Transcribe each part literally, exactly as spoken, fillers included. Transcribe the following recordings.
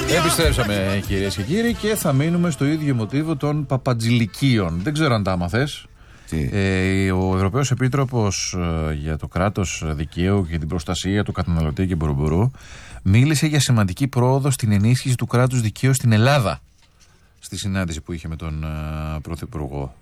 Επιστρέψαμε, κυρίες και κύριοι, και θα μείνουμε στο ίδιο μοτίβο των παπατζηλικίων. Δεν ξέρω αν τα άμαθες. Ε, ο Ευρωπαίος Επίτροπος ε, για το κράτος δικαίου και την προστασία του καταναλωτή και μπορουμπορού μίλησε για σημαντική πρόοδο στην ενίσχυση του κράτους δικαίου στην Ελλάδα, στη συνάντηση που είχε με τον ε, Πρωθυπουργό.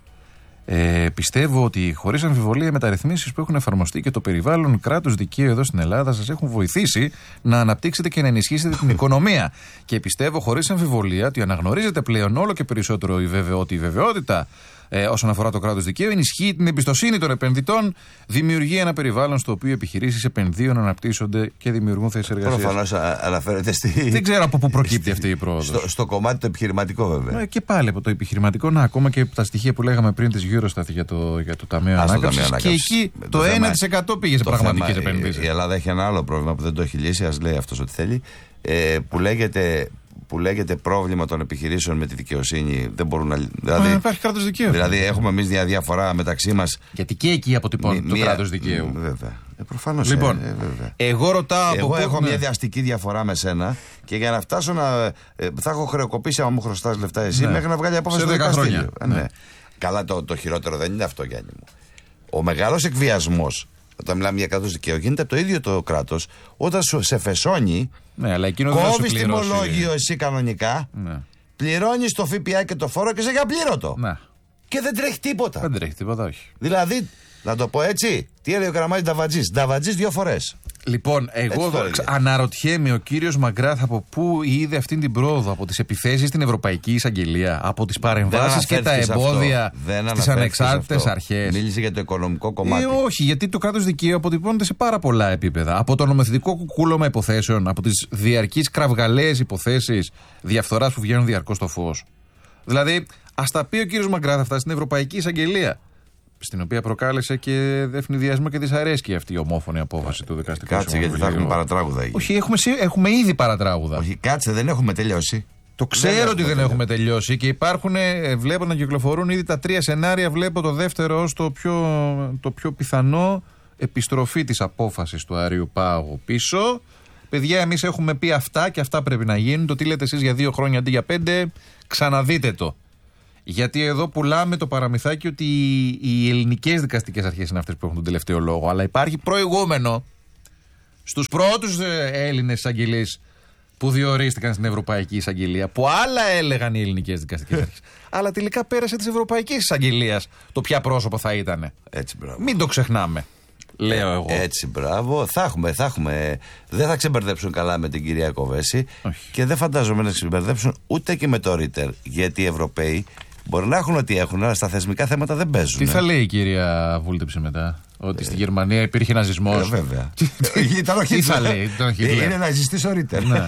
Ε, πιστεύω ότι χωρίς αμφιβολία οι μεταρρυθμίσεις που έχουν εφαρμοστεί και το περιβάλλον κράτους δικαίου εδώ στην Ελλάδα σας έχουν βοηθήσει να αναπτύξετε και να ενισχύσετε την οικονομία. Και πιστεύω χωρίς αμφιβολία ότι αναγνωρίζετε πλέον όλο και περισσότερο η βεβαιότητα, η βεβαιότητα ε, όσον αφορά το κράτος δικαίου, ενισχύει την εμπιστοσύνη των επενδυτών, δημιουργεί ένα περιβάλλον στο οποίο επιχειρήσεις επενδύουν, αναπτύσσονται και δημιουργούν θέσεις εργασίας. Προφανώς αναφέρεται στη. Δεν ξέρω από πού προκύπτει αυτή η πρόοδος. Στο, στο κομμάτι το επιχειρηματικό, βέβαια. Ε, και πάλι από το επιχειρηματικό, να, ακόμα και τα στοιχεία που λέγαμε πριν της Eurostat για το, για το Ταμείο Ανάκαμψης. Και εκεί το, το ένα τοις εκατό πήγε σε πραγματικές επενδύσεις. Η Ελλάδα έχει ένα άλλο πρόβλημα που δεν το έχει λύσει, ας λέει αυτός ό,τι θέλει, ε, που λέγεται. που λέγεται πρόβλημα των επιχειρήσεων με τη δικαιοσύνη. Δεν μπορούν να. Δηλαδή, Μα, υπάρχει κράτος δικαίου. Δηλαδή, έχουμε εμείς μια διαφορά μεταξύ μας. Γιατί και εκεί αποτυπώνει το κράτος δικαίου. Βέβαια. Ε, προφανώς. Λοιπόν, ε, βέβαια. εγώ ρωτάω. Εγώ από έχω πού... μια διαστική διαφορά με σένα και για να φτάσω να. Ε, θα έχω χρεοκοπήσει, άμα μου χρωστάς λεφτά εσύ, ναι, μέχρι να βγάλει απόφαση στο δικαστήριο. Ε, ναι. Ναι. Καλά, το, το χειρότερο δεν είναι αυτό, Γιάννη μου. Ο μεγάλος εκβιασμός, όταν μιλάμε για κράτος δικαίου, γίνεται από το ίδιο το κράτος όταν σου σε φεσώνει. Ναι, αλλά εκείνο κόβεις τιμολόγιο εσύ κανονικά, ναι, πληρώνεις το ΦΠΑ και το φόρο και είσαι για πλήρωτο. Ναι. Και δεν τρέχει τίποτα. Δεν τρέχει τίποτα, όχι. Δηλαδή, να το πω έτσι, τι έλεγε ο Καραμάνης Νταβατζής. Νταβατζής δύο φορές. Λοιπόν, εγώ αναρωτιέμαι ο κύριος Μαγκράθ από πού είδε αυτή την πρόοδο, από τις επιθέσεις στην Ευρωπαϊκή Εισαγγελία, από τις παρεμβάσεις και τα εμπόδια στις ανεξάρτητες αρχές. Μίλησε για το οικονομικό κομμάτι. Ε, όχι, γιατί το κράτος δικαίου αποτυπώνεται σε πάρα πολλά επίπεδα. Από το νομοθετικό κουκούλωμα υποθέσεων, από τις διαρκείς κραυγαλαίες υποθέσεις διαφθοράς που βγαίνουν διαρκώς στο φως. Δηλαδή, ας τα πει ο κύριος Μαγκράθ αυτά στην Ευρωπαϊκή Εισαγγελία, στην οποία προκάλεσε και ευνηδιασμό και δυσαρέσκεια αυτή η ομόφωνη απόφαση του δικαστικού Κάτσε, γιατί θα έχουμε παρατράγουδα. Όχι, έχουμε, έχουμε ήδη παρατράγουδα. Όχι, κάτσε, δεν έχουμε τελειώσει. Το ξέρω δεν ότι δεν τελειώσει. Έχουμε τελειώσει και υπάρχουν, βλέπω να κυκλοφορούν ήδη τα τρία σενάρια. Βλέπω το δεύτερο ως το πιο, το πιο πιθανό, επιστροφή της απόφασης του Αριού Πάγου πίσω. Παιδιά, εμείς έχουμε πει αυτά και αυτά πρέπει να γίνουν. Το τι λέτε εσείς για δύο χρόνια αντί για πέντε, ξαναδείτε το. Γιατί εδώ πουλάμε το παραμυθάκι ότι οι ελληνικές δικαστικές αρχές είναι αυτές που έχουν τον τελευταίο λόγο. Αλλά υπάρχει προηγούμενο στους πρώτους Έλληνες εισαγγελείς που διορίστηκαν στην Ευρωπαϊκή Εισαγγελία, που άλλα έλεγαν οι ελληνικές δικαστικές αρχές. Αλλά τελικά πέρασε της Ευρωπαϊκής Εισαγγελίας το ποια πρόσωπο θα ήταν. Έτσι, μπράβο. Μην το ξεχνάμε. Λέω εγώ. Έτσι, μπράβο. Θα έχουμε, θα έχουμε. Δεν θα ξεμπερδέψουν καλά με την κυρία Κοβέση. Όχι. Και δεν φαντάζομαι να ξεμπερδέψουν ούτε και με το Ρίτερ. Γιατί οι Ευρωπαίοι μπορεί να έχουν ό,τι έχουν, αλλά στα θεσμικά θέματα δεν παίζουν. Τι θα λέει η κυρία Βούλτεψη μετά, ότι ε, στη Γερμανία υπήρχε ναζισμός. Ε, βέβαια. Ήταν ο Τι θα λέει, είναι ναζιστής ο Ρίτερ. Ναι.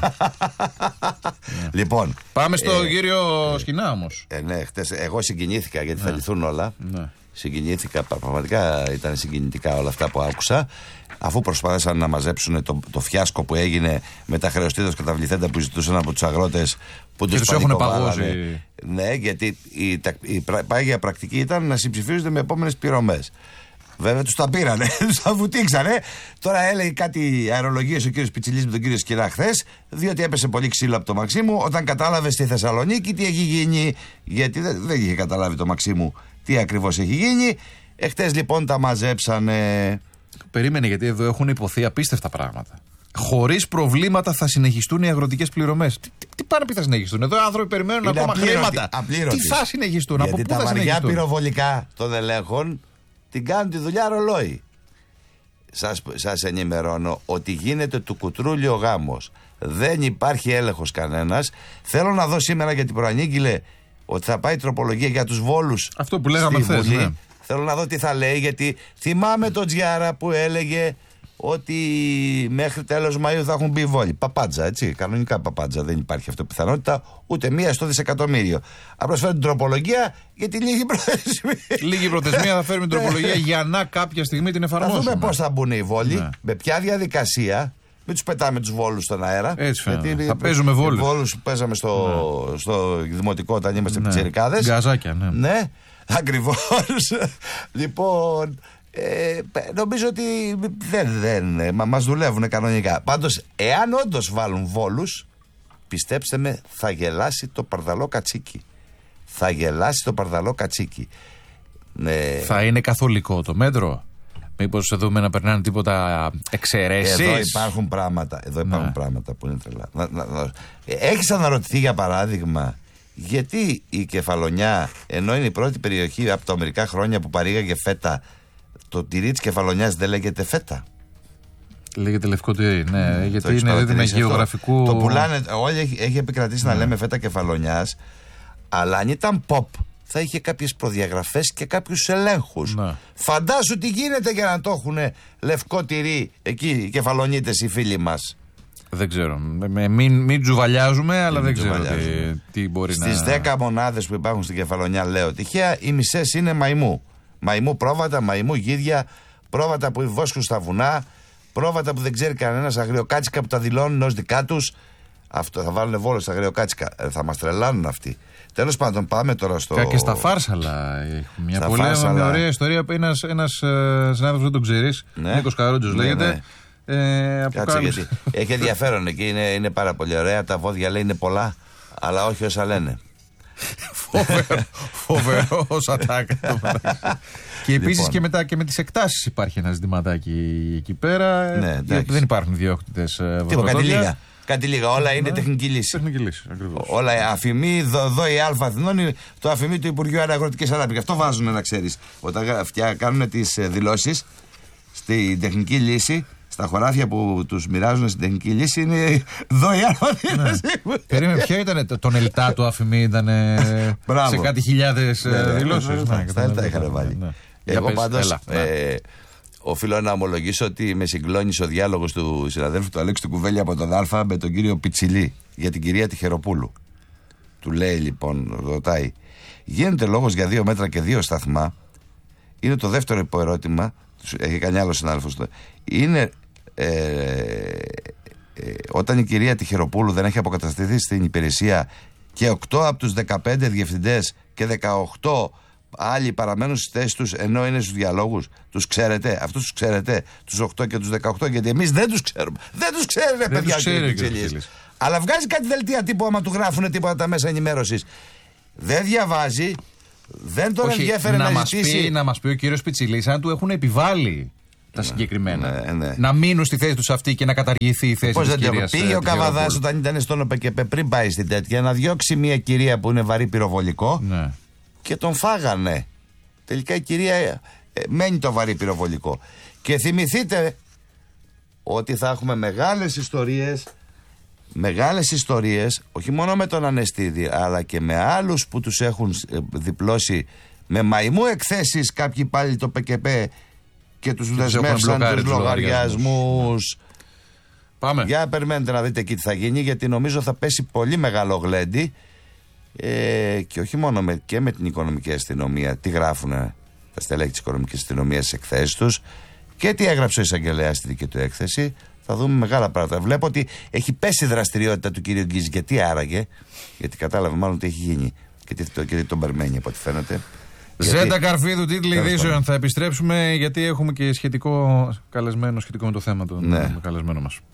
Λοιπόν. Πάμε στο ε, κύριο ε, Σκινά όμως. Ε, ναι, χτες εγώ συγκινήθηκα γιατί ναι, θα λυθούν όλα. Ναι. Συγκινήθηκα, πραγματικά ήταν συγκινητικά όλα αυτά που άκουσα. Αφού προσπάθησαν να μαζέψουν το, το φιάσκο που έγινε με τα χρεωστήτως καταβληθέντα που ζητούσαν από τους αγρότες που τους έχουν παγώσει. Ναι, γιατί η, η, η πάγια πρακτική ήταν να συμψηφίζονται με επόμενες πληρωμές. Βέβαια τους τα πήρανε, τους τα βουτήξανε. Τώρα έλεγε κάτι αερολογίες ο κύριος Πιτσιλής με τον κύριο Σκυρά χθες, διότι έπεσε πολύ ξύλο από το Μαξίμου όταν κατάλαβε στη Θεσσαλονίκη τι έχει γίνει. Γιατί δεν, δεν είχε καταλάβει το Μαξίμου τι ακριβώς έχει γίνει. Εχθές λοιπόν τα μαζέψανε. Περίμενε, γιατί εδώ έχουν υποθεί απίστευτα πράγματα. Χωρίς προβλήματα θα συνεχιστούν οι αγροτικές πληρωμές. Τι, τι, τι πάνε πει θα συνεχιστούν? Εδώ οι άνθρωποι περιμένουν είναι ακόμα απλήρωτη, χρήματα. Απλήρωτη. Τι θα συνεχιστούν? Γιατί από πού τα θα βαριά συνεχιστούν? πυροβολικά των ελέγχων την κάνουν τη δουλειά ρολόι. Σας, σας ενημερώνω ότι γίνεται του κουτρούλι ο γάμος. Δεν υπάρχει έλεγχος κανένας. Θέλω να δω σήμερα, γιατί προανήγγειλε ότι θα πάει τροπολογία για τους Βόλους. Αυτό που λέγαμε χθες, ναι. Θέλω να δω τι θα λέει, γιατί θυμάμαι τον Τζιάρα που έλεγε ότι μέχρι τέλος Μαΐου θα έχουν μπει Βόλοι. Παπάντζα, έτσι. Κανονικά παπάντζα. Δεν υπάρχει αυτή πιθανότητα ούτε μία στο δισεκατομμύριο. Απλώς φέρνει την τροπολογία γιατί λίγη προθεσμία. Λίγη προθεσμία θα φέρουμε την τροπολογία για να κάποια στιγμή την εφαρμόσουμε. Θα δούμε πώς θα μπουν οι Βόλοι, ναι, με ποια διαδικασία. Μην τους πετάμε τους Βόλους στον αέρα. Έτσι φαίνεται. Θα παίζουμε Βόλους. Βόλους που παίζαμε στο, ναι, στο δημοτικό όταν είμαστε, ναι, πιτσιρικάδες. Γκαζάκια, ναι. Ναι, ακριβώς. Λοιπόν, ε, νομίζω ότι δεν, δεν, μα, μας δουλεύουν κανονικά. Πάντως, εάν όντως βάλουν Βόλους, πιστέψτε με, θα γελάσει το παρδαλό κατσίκι. Θα γελάσει το παρδαλό κατσίκι. Ναι. Θα είναι καθολικό το μέτρο? Μήπως δούμε να περνάνε τίποτα εξαιρέσεις? Εδώ υπάρχουν πράγματα, εδώ υπάρχουν ναι. πράγματα που είναι τρελά. Να, να, να. Έχεις αναρωτηθεί για παράδειγμα γιατί η Κεφαλονιά, ενώ είναι η πρώτη περιοχή από τα μερικά χρόνια που παρήγαγε φέτα, το τυρί της Κεφαλονιάς δεν λέγεται φέτα? Λέγεται λευκό τυρί, ναι, mm, γιατί είναι ζήτημα γεωγραφικού. Το πουλάνε, όλοι έχει, έχει επικρατήσει mm. να λέμε φέτα Κεφαλονιάς, αλλά αν ήταν pop θα είχε κάποιες προδιαγραφές και κάποιους ελέγχους. Ναι. Φαντάσου τι γίνεται για να το έχουν λευκό τυρί εκεί οι Κεφαλονίτες οι φίλοι μας. Δεν ξέρω. Μην, μην τζουβαλιάζουμε, αλλά μην δεν ξέρω τι, τι μπορεί Στις να... Στις δέκα μονάδες που υπάρχουν στην Κεφαλονιά, λέω τυχαία, οι μισές είναι μαϊμού. Μαϊμού πρόβατα, μαϊμού γίδια, πρόβατα που βόσκουν στα βουνά, πρόβατα που δεν ξέρει κανένας, αγριοκάτσικα που τα δηλώνουν ως δικά τους. Αυτό θα βάλουν Βόλο στα αγριοκάτσικα. Ε, θα μας τρελάνουν αυτοί. Τέλος πάντων, πάμε τώρα στο. Και στα Φάρσαλα έχουμε μια στα πολύ φάρσαλα... ωραία ιστορία. Ένας, ένας ε, συνάδελφος, δεν τον ξέρεις, ναι. Νίκος Καρόντζος ναι, λέγεται. Ναι. Ε, Κάτσε, γιατί έχει ενδιαφέρον εκεί, είναι, είναι πάρα πολύ ωραία. Τα βόδια λέει είναι πολλά, αλλά όχι όσα λένε. Φοβερό, φοβερό ατάκα. Και επίσης λοιπόν. και, μετά, και με τις εκτάσεις υπάρχει ένα ζητηματάκι εκεί πέρα. Ναι, δεν υπάρχουν διώκτητες βατροτόπια. Κάτι λίγα, όλα είναι ναι, τεχνική λύση. Τεχνική λύση, ακριβώς. Όλα αφημί, ΔΟΗ Α Αθηνών, το αφημί του Υπουργείου Αγροτικής Ανάπτυξης. Αυτό βάζουν να ξέρεις. Όταν κάνουν τις δηλώσεις στην τεχνική λύση, στα χωράφια που τους μοιράζουν στην τεχνική λύση, είναι ΔΟΗ Α Αθηνών. Ναι. Περίμενε, ποιο ήταν το ΕΛΤΑ του αφημί, ήταν σε κάτι χιλιάδες δηλώσεις. Στα ΕΛΤΑ είχαν βάλει. Εγώ πάντως. Οφείλω να ομολογήσω ότι με συγκλώνησε ο διάλογος του συναδέλφου του Αλέξη του Κουβέλη από τον Α με τον κύριο Πιτσιλή για την κυρία Τυχεροπούλου. Του λέει λοιπόν, ρωτάει, γίνεται λόγος για δύο μέτρα και δύο σταθμά? Είναι το δεύτερο υποερώτημα. Έχει κάνει άλλο συνάδελφος. Είναι ε, ε, όταν η κυρία Τυχεροπούλου δεν έχει αποκατασταθεί στην υπηρεσία και οκτώ από τους δεκαπέντε διευθυντές και δεκαοκτώ άλλοι παραμένουν στις θέσεις τους ενώ είναι στους διαλόγους. Τους ξέρετε, αυτούς τους ξέρετε, τους οκτώ και τους δεκαοκτώ, γιατί εμείς δεν τους ξέρουμε. Δεν τους ξέρετε, παιδιά, ξέρει, αλλά βγάζει κάτι δελτία τύπου άμα του γράφουν τίποτα τα μέσα ενημέρωσης. Δεν διαβάζει, δεν τον ενδιαφέρει να, να ζητήσει. Πει, να μας πει ο κύριος Πιτσιλής αν του έχουν επιβάλει τα ναι, συγκεκριμένα. Ναι, ναι. Να μείνουν στη θέση τους αυτή και να καταργηθεί η θέση της κυρίας. Πήγε ο Καβαδάς όταν ήταν στον ΟΠΕΚΕΠΕ πριν πάει στην τέτοια να διώξει μια κυρία που είναι βαρύ πυροβολικό. Ναι. Και τον φάγανε. Τελικά η κυρία ε, μένει το βαρύ πυροβολικό. Και θυμηθείτε ότι θα έχουμε μεγάλες ιστορίες, μεγάλες ιστορίες, όχι μόνο με τον Ανεστίδη, αλλά και με άλλους που τους έχουν διπλώσει με μαϊμού εκθέσεις κάποιοι πάλι το ΠΚΠ και τους δεσμεύσαν τους λογαριασμούς. Πάμε. Για περιμένετε να δείτε εκεί τι θα γίνει, γιατί νομίζω θα πέσει πολύ μεγάλο γλέντι. Ε, και όχι μόνο με, και με την οικονομική αστυνομία, τι γράφουν τα στελέχη της οικονομικής αστυνομίας στις εκθέσεις τους και τι έγραψε ο εισαγγελέας στη δική του έκθεση. Θα δούμε μεγάλα πράγματα. Βλέπω ότι έχει πέσει η δραστηριότητα του κύριου Γκίζη. Γιατί άραγε? Γιατί κατάλαβε μάλλον τι έχει γίνει και τι, το, και τι τον περιμένει από ό,τι φαίνεται. Ζέντα Καρφίδου, τίτλοι ειδήσεων. Θα επιστρέψουμε γιατί έχουμε και σχετικό καλεσμένο σχετικό με το θέμα του ναι. καλεσμένο μας.